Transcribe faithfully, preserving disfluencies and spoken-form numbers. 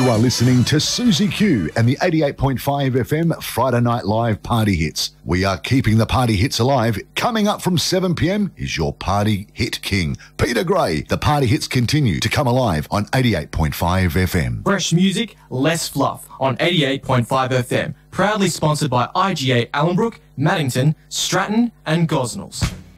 You are listening to Susie Q and the eighty-eight point five F M Friday Night Live Party Hits. We are keeping the party hits alive. Coming up from seven p m is your party hit king, Peter Gray. The party hits continue to come alive on eighty-eight point five F M. Fresh music, less fluff on eighty-eight point five F M. Proudly sponsored by I G A Allenbrook, Maddington, Stratton and Gosnells.